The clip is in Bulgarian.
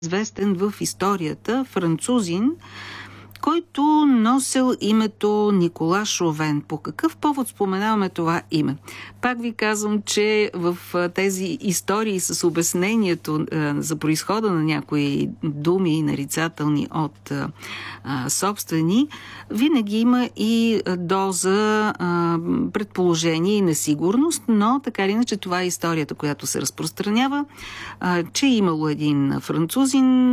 известен в историята французин, който носил името Никола Шовен. По какъв повод споменаваме това име? Пак ви казвам, че в тези истории с обяснението за произхода на някои думи нарицателни от собствени, винаги има и доза предположение и несигурност, но така или иначе това е историята, която се разпространява, че имало един французин,